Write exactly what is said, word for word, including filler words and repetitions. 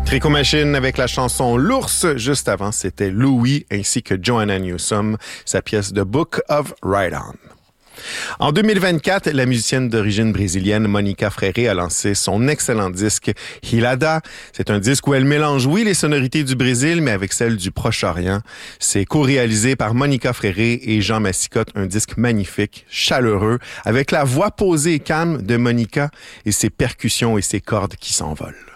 Tricot Machine avec la chanson L'Ours. Juste avant, c'était Louis ainsi que Joanna Newsom, sa pièce The Book of Ride On. En deux mille vingt-quatre, la musicienne d'origine brésilienne Monica Freire a lancé son excellent disque Hilada. C'est un disque où elle mélange, oui, les sonorités du Brésil, mais avec celles du Proche-Orient. C'est co-réalisé par Monica Freire et Jean Massicotte, un disque magnifique, chaleureux, avec la voix posée et calme de Monica et ses percussions et ses cordes qui s'envolent.